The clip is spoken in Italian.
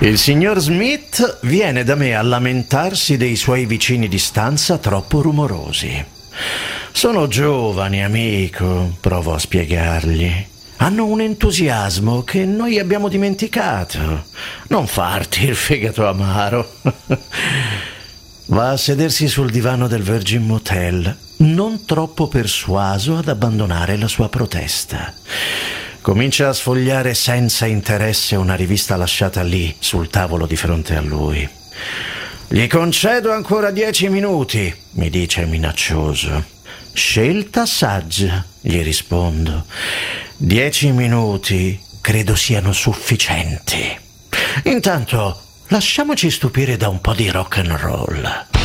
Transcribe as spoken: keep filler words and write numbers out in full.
Il signor Smith viene da me a lamentarsi dei suoi vicini di stanza troppo rumorosi. Sono giovani, amico, provo a spiegargli. Hanno un entusiasmo che noi abbiamo dimenticato. Non farti il fegato amaro. Va a sedersi sul divano del Virgin Motel, non troppo persuaso ad abbandonare la sua protesta. Comincia a sfogliare senza interesse una rivista lasciata lì, sul tavolo di fronte a lui. Gli concedo ancora dieci minuti, mi dice minaccioso. Scelta saggia, gli rispondo. Dieci minuti credo siano sufficienti. Intanto, lasciamoci stupire da un po' di rock and roll.